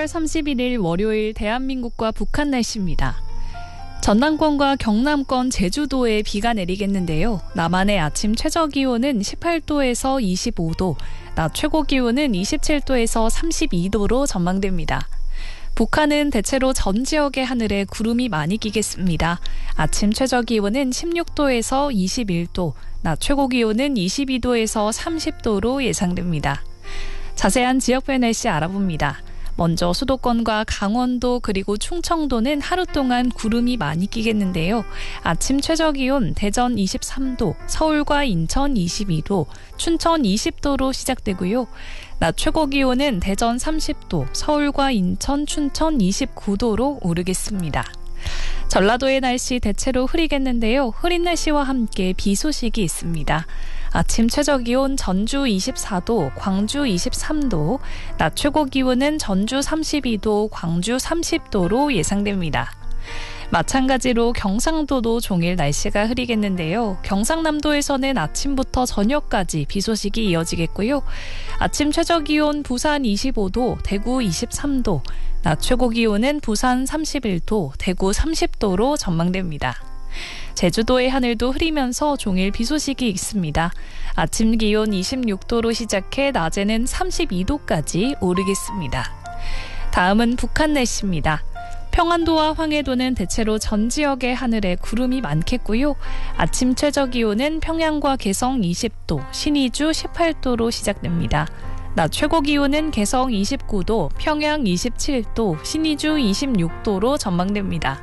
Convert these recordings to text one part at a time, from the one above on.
31일 월요일 대한민국과 북한 날씨입니다. 전남권과 경남권, 제주도에 비가 내리겠는데요. 남한의 아침 최저기온은 18도에서 25도, 낮 최고기온은 27도에서 32도로 전망됩니다. 북한은 대체로 전 지역의 하늘에 구름이 많이 끼겠습니다. 아침 최저기온은 16도에서 21도, 낮 최고기온은 22도에서 30도로 예상됩니다. 자세한 지역별 날씨 알아봅니다. 먼저 수도권과 강원도 그리고 충청도는 하루 동안 구름이 많이 끼겠는데요. 아침 최저기온 대전 23도, 서울과 인천 22도, 춘천 20도로 시작되고요. 낮 최고기온은 대전 30도, 서울과 인천, 춘천 29도로 오르겠습니다. 전라도의 날씨 대체로 흐리겠는데요. 흐린 날씨와 함께 비 소식이 있습니다. 아침 최저기온 전주 24도, 광주 23도, 낮 최고기온은 전주 32도, 광주 30도로 예상됩니다. 마찬가지로 경상도도 종일 날씨가 흐리겠는데요. 경상남도에서는 아침부터 저녁까지 비 소식이 이어지겠고요. 아침 최저기온 부산 25도, 대구 23도, 낮 최고기온은 부산 31도, 대구 30도로 전망됩니다. 제주도의 하늘도 흐리면서 종일 비 소식이 있습니다. 아침 기온 26도로 시작해 낮에는 32도까지 오르겠습니다. 다음은 북한 날씨입니다. 평안도와 황해도는 대체로 전 지역의 하늘에 구름이 많겠고요. 아침 최저기온은 평양과 개성 20도, 신의주 18도로 시작됩니다. 낮 최고기온은 개성 29도, 평양 27도, 신의주 26도로 전망됩니다.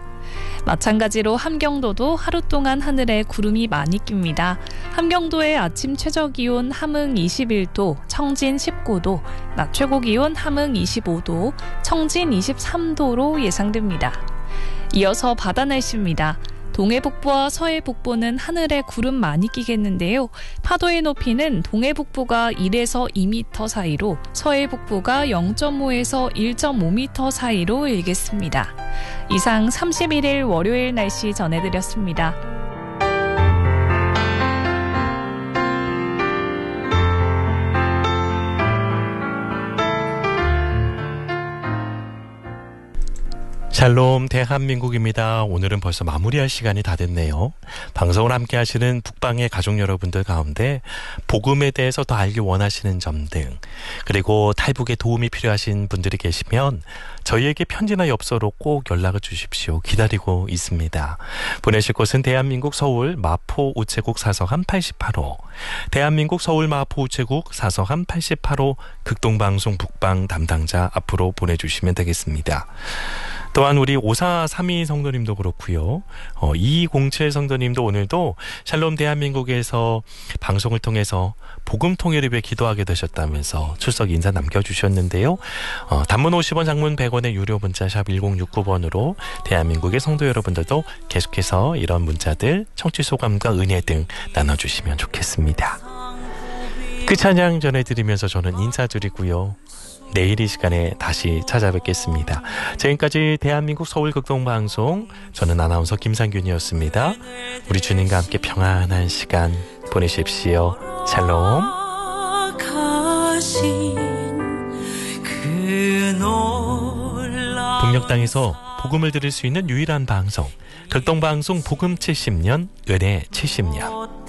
마찬가지로 함경도도 하루 동안 하늘에 구름이 많이 낍니다. 함경도의 아침 최저기온 함흥 21도, 청진 19도, 낮 최고기온 함흥 25도, 청진 23도로 예상됩니다. 이어서 바다 날씨입니다. 동해 북부와 서해 북부는 하늘에 구름 많이 끼겠는데요. 파도의 높이는 동해 북부가 1에서 2m 사이로, 서해 북부가 0.5에서 1.5m 사이로 일겠습니다. 이상 31일 월요일 날씨 전해드렸습니다. 샬롬 대한민국입니다. 오늘은 벌써 마무리할 시간이 다 됐네요. 방송을 함께 하시는 북방의 가족 여러분들 가운데 복음에 대해서 더 알기 원하시는 점 등, 그리고 탈북에 도움이 필요하신 분들이 계시면 저희에게 편지나 엽서로 꼭 연락을 주십시오. 기다리고 있습니다. 보내실 곳은 대한민국 서울 마포 우체국 사서함 88호, 대한민국 서울 마포 우체국 사서함 88호 극동방송 북방 담당자 앞으로 보내주시면 되겠습니다. 또한 우리 5432 성도님도 그렇고요. 2207 성도님도 오늘도 샬롬 대한민국에서 방송을 통해서 복음 통일을 위해 기도하게 되셨다면서 출석 인사 남겨주셨는데요. 단문 50원, 장문 100원의 유료 문자 샵 1069번으로 대한민국의 성도 여러분들도 계속해서 이런 문자들, 청취 소감과 은혜 등 나눠주시면 좋겠습니다. 그 찬양 전해드리면서 저는 인사드리고요. 내일 이 시간에 다시 찾아뵙겠습니다. 지금까지 대한민국 서울 극동방송, 저는 아나운서 김상균이었습니다. 우리 주님과 함께 평안한 시간 보내십시오. 샬롬. 북녘 땅에서 복음을 들을 수 있는 유일한 방송, 극동방송 복음 70년, 은혜 70년.